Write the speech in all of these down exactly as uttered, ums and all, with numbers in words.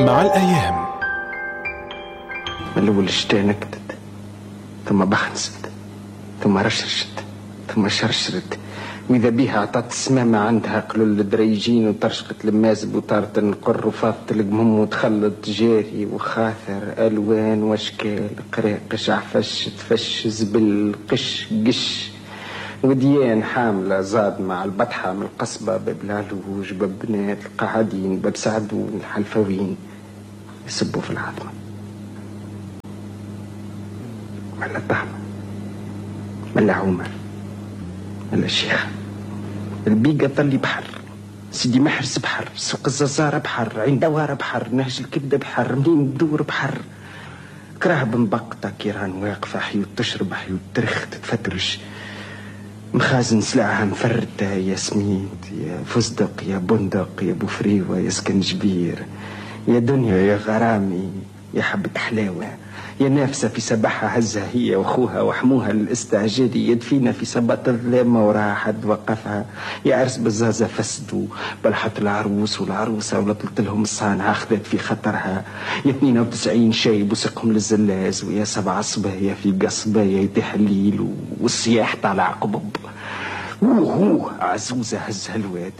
مع الأيام. من الأول الشتاء نكتت، ثم بخنست، ثم رشرشت، ثم شرشرت، وإذا بيها عطات السمامة عندها قلول الدريجين وترشقت المازب وطارت النقر وفاضت القمم وتخلط جاري وخاثر ألوان واشكال قراقش عفش تفش زبل قش قش وديان حاملة زاد مع البطحة من القصبة باب العلوج باب بنات القاعدين باب سعدون الحلفوين يسبوا في العظمة ولا طعمة ولا عمر ولا الشيخة البيقة ظلي بحر سيدي محرس بحر سوق الززارة بحر عين دوارة بحر نهج الكبدة بحر منين بدور بحر كراه بنبقطة كيران واقفة حيوت تشرب حيوت ترخ تتفترش مخازن سلعها مفردة يا سميد يا فستق يا بندق يا بوفريوة يا سكنجبير يا دنيا يا غرامي يا حبة حلاوة يا نافسة في سبحها هزها هي واخوها وحموها للاستعجالي يدفينا في سبات الظلامة وراها حد وقفها يا عرس بزازة فسدوا بلحت العروس والعروسة ولطلت لهم الصانعة خذت في خطرها يا اثنين وتسعين شايب وسقهم للزلاز ويا سبع صبايا في قصبايا يتيح الليل والسياح طالع قبب وهو عزوزة هزها الواد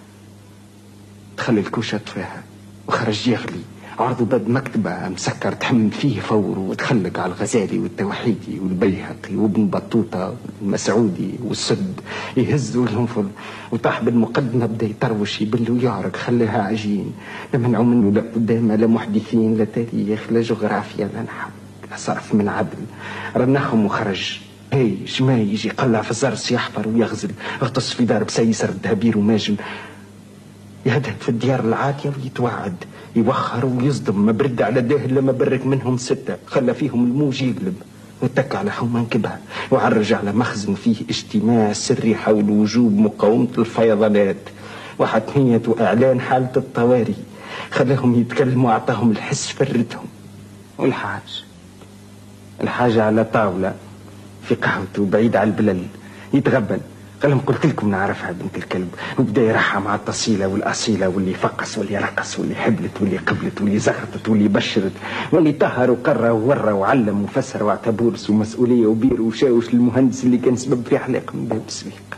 تخلي الكوشة طفاها وخرج يغلي عرض باب مكتبة مسكر تحمل فيه فور وتخلق على الغزالي والتوحيدي والبيهقي وابن بطوطة والمسعودي والسد يهزوا الهنفل وطاح بالمقدمة بدا يطروش يبل ويعرق خليها عجين لا منعوا منه لا قدامى لا محدثين لا تاريخ لا جغرافيا لا نحو لا صرف من عدل رنخهم وخرج هي شما يجي قلع في الزرس يحفر ويغزل اغتص في دار بسيسر الدهبير وماجن يهدد في الديار العاتية ويتوعد يوخر ويصدم ما برد على ده إلا ما برك منهم ستة خلى فيهم الموج يقلب واتك على حومان كبها وعرج على مخزن فيه اجتماع سري حول وجوب مقاومة الفيضانات وحتمية وإعلان حالة الطوارئ خلاهم يتكلموا أعطاهم الحس فردهم والحاج الحاج على طاولة في قهوته بعيد على البلل يتغبن قال لهم قلت لكم نعرفها بنت الكلب وبدا يرحى مع التصيله والاصيله واللي فقس واللي رقص واللي حبلت واللي قبلت واللي زغرتت واللي بشرت واللي طهر وقرى وورى وعلم وفسر واعتبورس ومسؤوليه وبير وشاوش للمهندس اللي كان سبب في حلاق من باب السويق.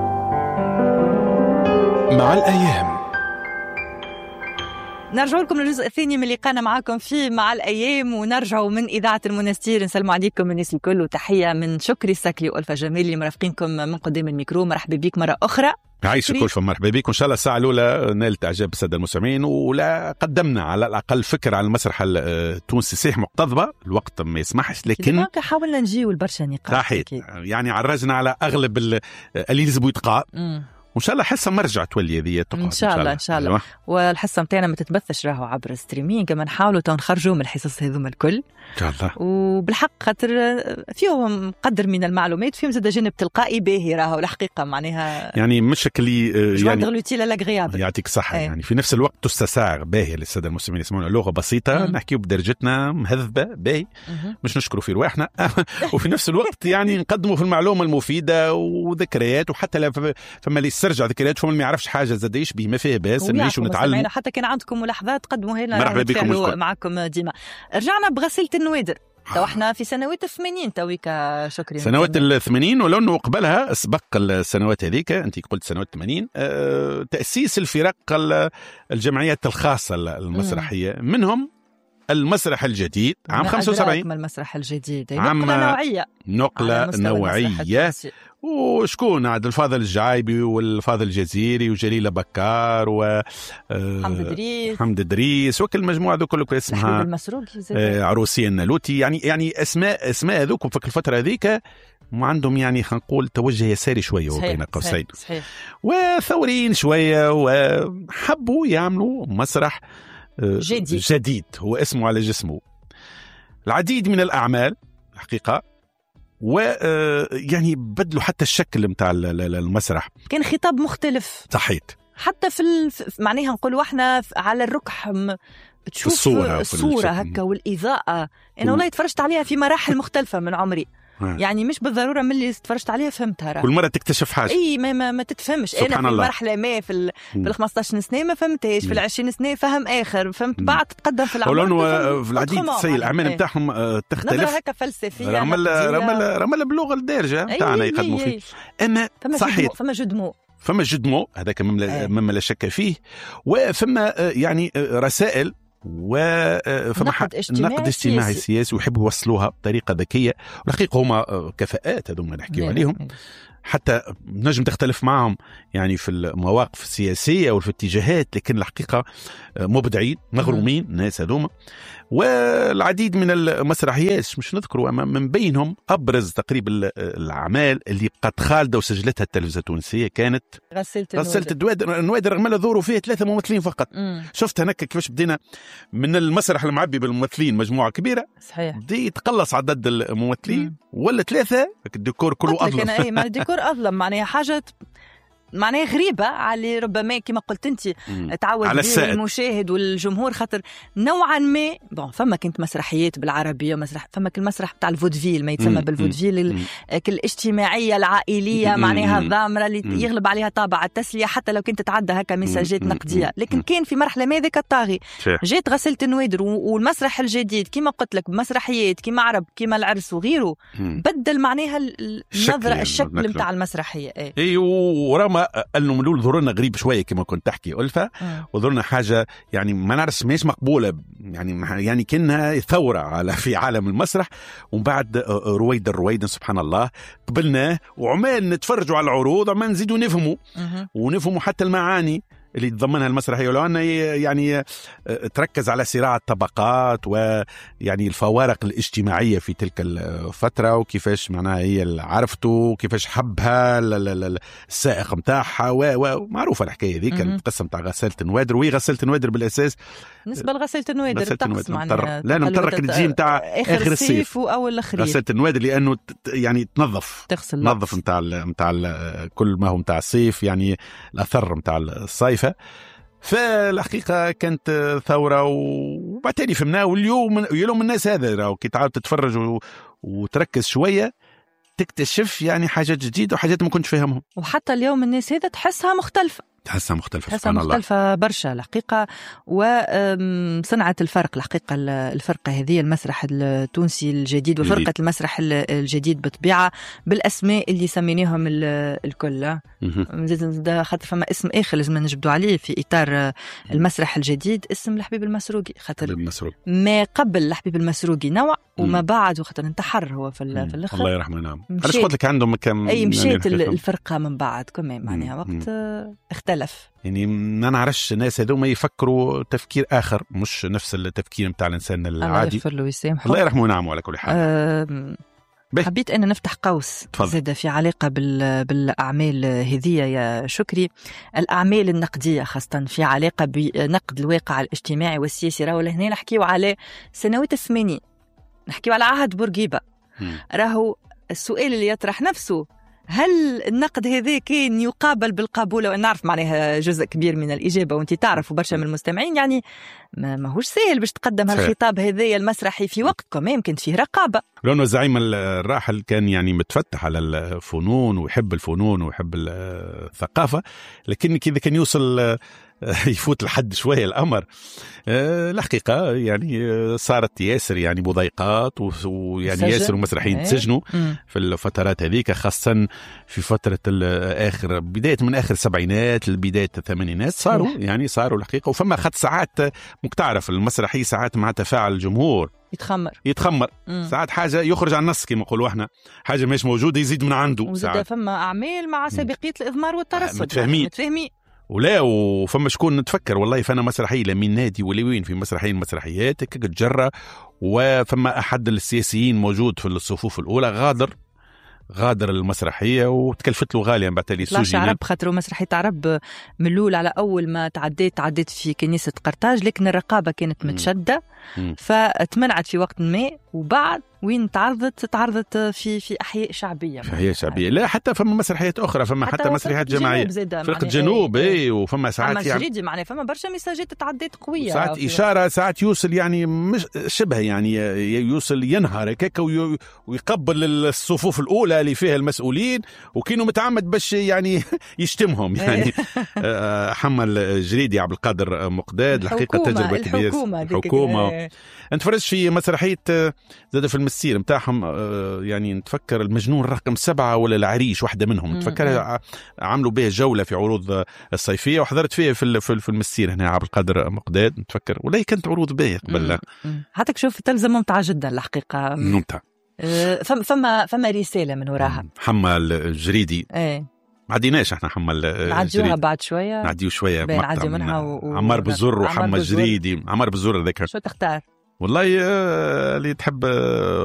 مع الأيام. نرجع لكم للجزء الثاني من لقاءنا معكم في مع الأيام ونرجعوا من إذاعة المنستير. نسلموا عليكم الناس الكل وتحية من شكري السكلي وألفا جميل اللي مرافقينكم من قدام الميكرو. مرحبا بك مرة أخرى. عايش كل فم مرحبا بك وإن شاء الله الساعة الأولى نالت إعجاب السادة المستمعين ولا قدمنا على الأقل فكرة على المسرح التونسي صحيح مقتضبة الوقت ما يسمحش لكن حاولنا نجيو البرشا نقاط صحيح يعني عرجنا على أغلب اللي يلزموا يتقاء وإن شاء الله حصة مرجع تولي هذه إن شاء الله إن شاء الله. والحصة متاعنا ما تتبثش راهو عبر ستريمينج كما نحاولوا تنخرجوا من الحصص هذوما الكل إن شاء الله. وبالحق خاطر فيهم قدر من المعلومات فيهم زاد جانب تلقائي باهي راهو الحقيقة معناها يعني مش اللي يعني غلوتي لا غيابل يعطيك صحة. يعني في نفس الوقت تستساغ باهي للسادة المسلمين يسمعون لغة بسيطة نحكيو بدرجتنا مهذبة باهي مش نشكروا في رواحنا وفي نفس الوقت يعني نقدموا في المعلومة المفيدة وذكريات وحتى لا فما اللي يسترجع ذكريات فما اللي ما يعرفش حاجة زاد يشبه ما فيه باس نعيش ونتعلم. حتى كان عندكم ملاحظات قدموا هنا مرحبا بكم معكم ديما. رجعنا بغسيل النوادر تو احنا في سنوات الثمانين تويكا شكري سنوات الثمانين ولو انه قبلها سبق السنوات هذيك انت قلت سنوات الثمانين أه تأسيس الفرق الجمعيات الخاصة المسرحية منهم المسرح الجديد عام خمسة وسبعين. المسرح الجديد نقلة نوعية نقلة نوعية وشكون عاد الفاضل الجايبي والفاضل الجزيري وجليلة بكار و حمد دريس حمد دريس وكل المجموعة ذوك كلها اسمها عروسية النالوتي يعني يعني اسماء اسماء ذوك في الفترة هذيك وعندهم يعني خلينا نقول توجه يساري شوية بين قوسين وثوريين شوية وحبوا يعملوا مسرح جديد. جديد هو اسمه على جسمه العديد من الأعمال حقيقة ويعني بدلوا حتى الشكل متاع المسرح كان خطاب مختلف صحيت حتى في الف... معناها نقولوا احنا على الركح م... تشوف الصورة, الصورة هكا والإضاءة أنا والله تفرجت عليها في مراحل مختلفة من عمري يعني مش بالضروره من اللي تفرجت عليها فهمتها راه كل مره تكتشف حاجه اي ما, ما, ما تتفهمش. انا في الله. مرحله ما في ال في ال خمسطاش سنه ما فهمتهاش، في ال عشرين سنه فهم اخر، فهمت بعد تقدم في العمر ولانه في العديد السي الاعمال نتاعهم تختلف نظره هكا فلسفيه رمل رمل رمل باللغه الدارجه نتاعنا يقدموا فيه. اما صحيح فما جدمو فما جدمو هذاك مما لا شك فيه، وفما يعني رسائل وفما نقد اجتماعي, نقد اجتماعي سياسي, سياسي ويحبوا يوصلوها بطريقه ذكيه. والحقيقه هما كفاءات هذوما نحكيو عليهم، حتى نجم تختلف معهم يعني في المواقف السياسيه وفي الاتجاهات، لكن الحقيقه مبدعين مغرومين الناس هذوما. والعديد من المسرحيات مش نذكروا، أما من بينهم أبرز تقريبا الأعمال اللي قد خالدة وسجلتها التلفزة التونسية كانت غسلت غسلت النوادر. النوادر رغم له ظهوروا فيها ثلاثة ممثلين فقط. مم. شفت هناك كيفاش بدينا من المسرح المعبي بالممثلين مجموعة كبيرة، صحيح بدي يتقلص عدد الممثلين مم. ولا ثلاثة، الديكور كله أظلم. أي ما الديكور أظلم معناها حاجة معناها غريبة على ربما كما قلت أنت تعود بيه المشاهد والجمهور، خاطر نوعا ما بون فما كنت مسرحيات بالعربية مسرح فما المسرح بتاع الفودفيل ما يتسمى بالفودفيل الاجتماعية العائلية معناها الضامرة اللي يغلب عليها طابع التسلية حتى لو كنت تعدى هكا مساجات نقدية. لكن كان في مرحلة ما ذاك الطاغي جيت غسلت النوادر والمسرح الجديد كما قلت لك مسرحيات كما عرب كما العرس وغيره بدل معناها النظرة الشكل بتاع المسرحية. اي ورغم انه من الاول ظهرنا غريب شويه كما كنت تحكي ألفة، وظهرنا حاجه يعني ما نعرفش ماش مقبوله، يعني يعني كأنها ثوره على في عالم المسرح. ومن بعد رويدا رويدا سبحان الله قبلناه وعمال نتفرجوا على العروض وعمال نزيدوا نفهموا ونفهموا حتى المعاني اللي تضمنها المسرحية، ولو أنه يعني تركز على صراع الطبقات ويعني الفوارق الاجتماعية في تلك الفترة، وكيفاش معناها هي عرفته وكيفاش حبها السائق متاعها، ومعروفة الحكاية ذيك القصة متاع غسالة النوادر. وهي غسالة النوادر بالأساس بالنسبة لغسالة النوادر الطقس معناها لا نمترك الجيم تاع آخر الصيف أو الأخرين غسالة النوادر، لأنه يعني تنظف تغسل تنظف متاع متاع كل ما هو متاع الصيف، يعني الأثر متاع الصيفة. فالحقيقة كانت ثورة وبعدين فهمناه. واليوم يلوم الناس هذا كي تعاود تتفرج وتركز شوية تكتشف يعني حاجات جديدة وحاجات ما كنتش فاهمهم. وحتى اليوم الناس هذا تحسها مختلفة تحسها مختلفة تحسها مختلفة برشا الحقيقة، وصنعت الفرق الحقيقة الفرقة هذه المسرح التونسي الجديد وفرقة المسرح الجديد بطبيعة بالأسماء اللي سميناهم الكل. ده خاطر فما اسم آخر لازم نجبدوا عليه في إطار المسرح الجديد، اسم الحبيب المسروقي، خاطر ما قبل الحبيب المسروقي نوع وما بعد وخاطر انتحر هو في الآخر الله يرحمه. نعم علاش قلت لك عندهم كم أي مشيت يعني الفرقة من بعد كمان معناها وقت اختلف. يعني ما نعرفش الناس هذوما يفكروا تفكير آخر مش نفس التفكير متاع الإنسان العادي. الله يغفر له ويسامحه. الله يرحمه ونعمه على كل حال. أه حبيت أن نفتح قوس زادة في علاقة بالأعمال هذية يا شكري، الأعمال النقدية خاصة في علاقة بنقد الواقع الاجتماعي والسياسي. راهو هنا نحكيو على سنوات الثمانين، نحكيو على عهد بورقيبة. راهو السؤال اللي يطرح نفسه هل النقد هذا كان يقابل بالقبول؟ وأنا نعرف معناها جزء كبير من الإجابة وانت تعرف وبرشا من المستمعين يعني ما ماهوش سهل باش تقدم هالخطاب هذا المسرحي في وقت كمان كنت فيه رقابة. لأنه الزعيم الراحل كان يعني متفتح على الفنون ويحب الفنون ويحب الثقافة، لكن كذا كان يوصل يفوت لحد شوية الأمر. أه الحقيقة يعني صارت ياسر يعني مضايقات ويعني ياسر ومسرحيين تسجنوا في الفترات هذيك، خاصة في فترة الآخر بداية من آخر السبعينات لبداية الثمانينات صاروا يعني صاروا الحقيقة. وفما خد ساعات مكتعرف المسرحي ساعات مع تفاعل الجمهور يتخمر يتخمر مم. ساعات حاجة يخرج عن النص كما نقولوا احنا، حاجة مش موجودة يزيد من عنده. وزاد فما أعمال مع سابقية الإضمار والترصد متفاهمين متفاهمين ولا وفما شكون نتفكر والله فانا مسرحي لمين نادي ولا وين في مسرحيين مسرحيات كتجرى، وفما أحد السياسيين موجود في الصفوف الأولى غادر غادر المسرحية وتكلفت له غاليا بعد تالي السجن. عرب خاطر مسرحية عرب من الأول على أول ما تعديت تعديت في كنيسة قرطاج، لكن الرقابة كانت متشدة فتمنعت في وقت ما، وبعد وين تعرضت تعرضت في في احياء شعبيه في احياء شعبيه. لا حتى فما مسرحيات اخرى، فما حتى, حتى مسرحيات جماعيه فرقه جنوب اي إيه. وفما ساعات يعني جريدي معناها فما برشا مساجات تعديت قويه، ساعات اشاره، ساعات يوصل يعني مش شبه يعني يوصل ينهار هكاك ويقبل الصفوف الاولى اللي فيها المسؤولين وكانوا متعمد باش يعني يشتمهم يعني. حمل جريدي عبد القادر مقداد الحقيقه تجربه كبيره. الحكومه الحكومه انت فرجت في مسرحيه زاد في المسير نتاعهم يعني نتفكر المجنون رقم سبعة ولا العريش واحدة منهم نتفكرها، عملوا بها جولة في عروض الصيفية وحضرت فيها في في المسير هنا عبد القادر مقداد نتفكر، ولا كانت عروض باهية قبل. حتى شوف تلزم ممتعة جدا الحقيقة، ممتع. فما فما فما رسالة من وراها. حمل الجريدي ايه ما عديناش احنا حمل نعديوها بعد شوية، نعديو شوية نعدي منها و... عمار بزر وحمل الجريدي. عمار بزر ذاك شو تختار؟ والله اللي تحب